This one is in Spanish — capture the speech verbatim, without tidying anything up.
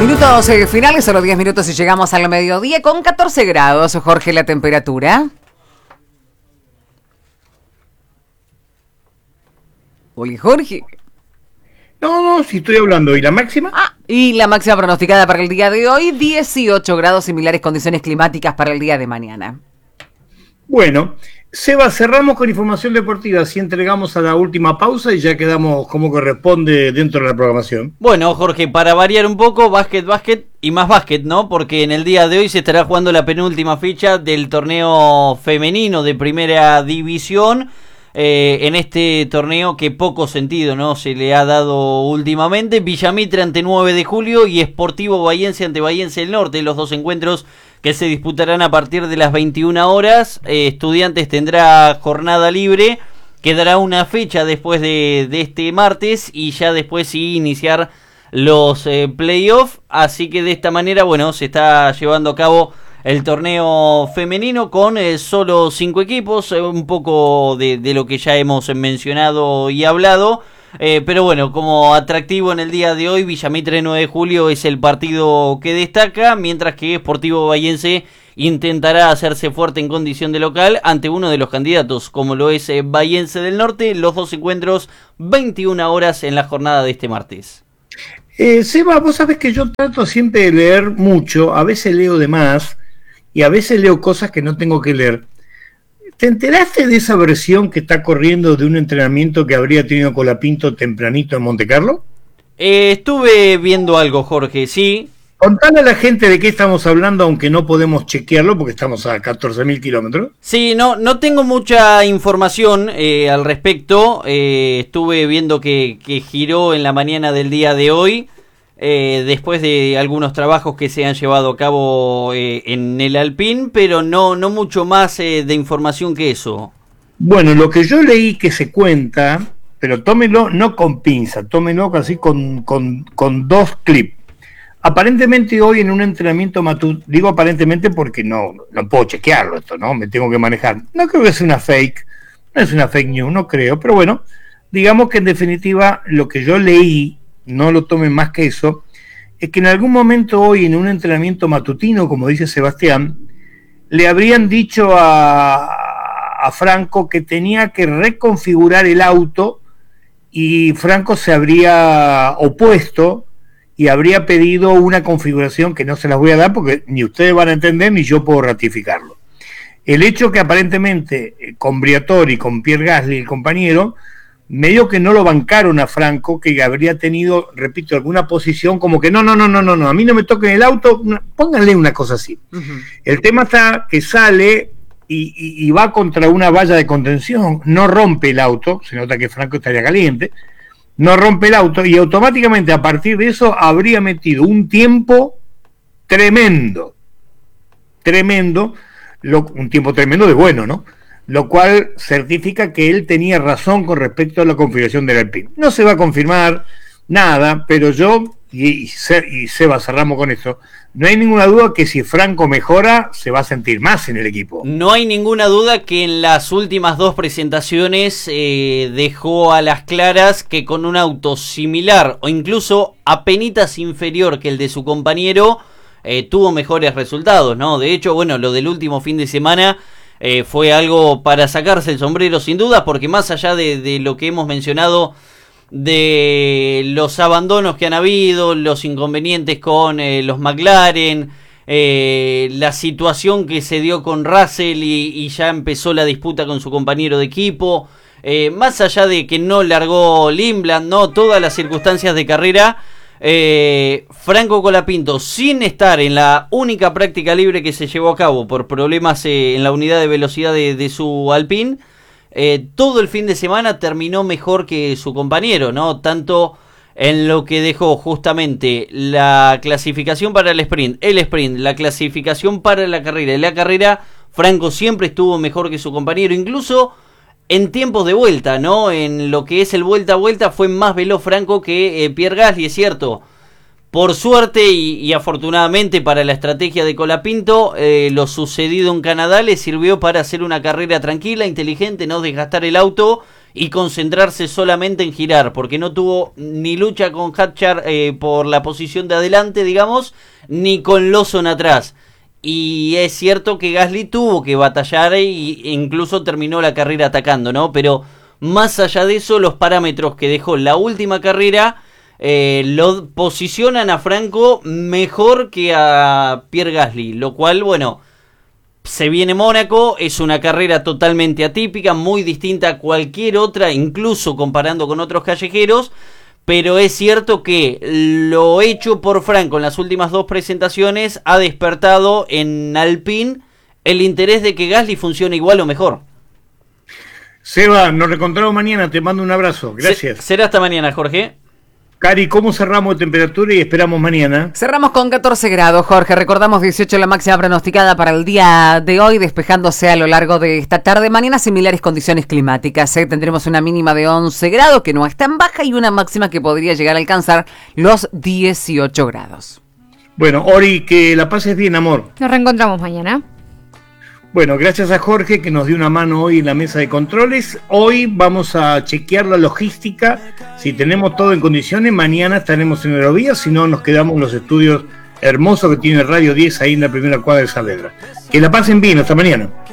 Minutos eh, finales, solo diez minutos y llegamos al mediodía con catorce grados. Jorge, la temperatura. Oye, Jorge. No, no, si estoy hablando. ¿Y la máxima? Ah, y la máxima pronosticada para el día de hoy, dieciocho grados, similares condiciones climáticas para el día de mañana. Bueno, Seba, cerramos con información deportiva, así entregamos a la última pausa y ya quedamos como corresponde dentro de la programación. Bueno, Jorge, para variar un poco, básquet, básquet y más básquet, ¿no? Porque en el día de hoy se estará jugando la penúltima fecha del torneo femenino de primera división. Eh, en este torneo que poco sentido no se le ha dado últimamente. Villamitre ante nueve de julio y Sportivo Bahiense ante Bahiense del Norte, los dos encuentros que se disputarán a partir de las veintiuna horas. eh, Estudiantes tendrá jornada libre, quedará una fecha después de, de este martes y ya después sí iniciar los eh, playoffs, así que de esta manera, bueno, se está llevando a cabo el torneo femenino con eh, solo cinco equipos, eh, un poco de, de lo que ya hemos mencionado y hablado, eh, pero bueno, como atractivo en el día de hoy, Villamitre nueve de julio es el partido que destaca, mientras que Sportivo Bahiense intentará hacerse fuerte en condición de local ante uno de los candidatos, como lo es eh, Bahiense del Norte, los dos encuentros, veintiuna horas en la jornada de este martes. Eh, Seba, vos sabés que yo trato siempre de leer mucho, a veces leo de más, y a veces leo cosas que no tengo que leer. ¿Te enteraste de esa versión que está corriendo de un entrenamiento que habría tenido Colapinto tempranito en Montecarlo? Eh, estuve viendo algo, Jorge, sí. Contale a la gente de qué estamos hablando, aunque no podemos chequearlo porque estamos a catorce mil kilómetros. Sí, no, no tengo mucha información eh, al respecto. Eh, estuve viendo que, que giró en la mañana del día de hoy. Eh, después de algunos trabajos que se han llevado a cabo eh, en el Alpine, pero no, no mucho más eh, de información que eso. Bueno, lo que yo leí que se cuenta, pero tómelo no con pinza, tómelo así con, con, con dos clips. Aparentemente hoy en un entrenamiento matutino, digo aparentemente porque no, no puedo chequearlo esto, ¿no? Me tengo que manejar. No creo que sea una fake, no es una fake news, no creo, pero bueno, digamos que en definitiva lo que yo leí, no lo tomen más que eso, es que en algún momento hoy en un entrenamiento matutino, como dice Sebastián, le habrían dicho a, a Franco que tenía que reconfigurar el auto y Franco se habría opuesto y habría pedido una configuración que no se las voy a dar porque ni ustedes van a entender ni yo puedo ratificarlo. El hecho que aparentemente con Briatore, con Pierre Gasly, el compañero, medio que no lo bancaron a Franco, que habría tenido, repito, alguna posición como que no, no, no, no, no, no, a mí no me toquen el auto, pónganle una cosa así. Uh-huh. El tema está que sale y, y, y va contra una valla de contención, no rompe el auto, se nota que Franco estaría caliente, no rompe el auto y automáticamente a partir de eso habría metido un tiempo tremendo, tremendo, lo, un tiempo tremendo de bueno, ¿no? Lo cual certifica que él tenía razón con respecto a la configuración del Alpine. No se va a confirmar nada, pero yo, y, y, Se, y Seba, cerramos con esto, no hay ninguna duda que si Franco mejora, se va a sentir más en el equipo. No hay ninguna duda que en las últimas dos presentaciones eh, dejó a las claras que con un auto similar o incluso apenitas inferior que el de su compañero, eh, tuvo mejores resultados, ¿no? De hecho, bueno, lo del último fin de semana Eh, fue algo para sacarse el sombrero sin duda, porque más allá de, de lo que hemos mencionado de los abandonos que han habido, los inconvenientes con eh, los McLaren, eh, la situación que se dio con Russell y, y ya empezó la disputa con su compañero de equipo, eh, más allá de que no largó Lindblad, no, todas las circunstancias de carrera, Eh, Franco Colapinto, sin estar en la única práctica libre que se llevó a cabo por problemas eh, en la unidad de velocidad de, de su Alpine, eh, todo el fin de semana terminó mejor que su compañero, ¿no? Tanto en lo que dejó justamente la clasificación para el sprint, el sprint, la clasificación para la carrera y la carrera, Franco siempre estuvo mejor que su compañero, incluso en tiempos de vuelta, ¿no? En lo que es el vuelta a vuelta fue más veloz Franco que eh, Pierre Gasly, es cierto. Por suerte y, y afortunadamente para la estrategia de Colapinto, eh, lo sucedido en Canadá le sirvió para hacer una carrera tranquila, inteligente, no desgastar el auto y concentrarse solamente en girar, porque no tuvo ni lucha con Hadjar eh, por la posición de adelante, digamos, ni con Lawson atrás. Y es cierto que Gasly tuvo que batallar e incluso terminó la carrera atacando, ¿no? Pero más allá de eso, los parámetros que dejó la última carrera eh, lo posicionan a Franco mejor que a Pierre Gasly, lo cual, bueno, se viene Mónaco, es una carrera totalmente atípica, muy distinta a cualquier otra, incluso comparando con otros callejeros, pero es cierto que lo hecho por Franco en las últimas dos presentaciones ha despertado en Alpine el interés de que Gasly funcione igual o mejor. Seba, nos reencontramos mañana, te mando un abrazo, gracias. Se, será hasta mañana, Jorge. Cari, ¿cómo cerramos de temperatura y esperamos mañana? Cerramos con catorce grados, Jorge. Recordamos dieciocho la máxima pronosticada para el día de hoy, despejándose a lo largo de esta tarde. Mañana similares condiciones climáticas. ¿eh? Tendremos una mínima de once grados, que no es tan baja, y una máxima que podría llegar a alcanzar los dieciocho grados. Bueno, Ori, que la pases bien, amor. Nos reencontramos mañana. Bueno, gracias a Jorge que nos dio una mano hoy en la mesa de controles. Hoy vamos a chequear la logística. Si tenemos todo en condiciones, mañana estaremos en Aerovía. Si no, nos quedamos en los estudios hermosos que tiene Radio diez ahí en la primera cuadra de Saavedra. Que la pasen bien, hasta mañana.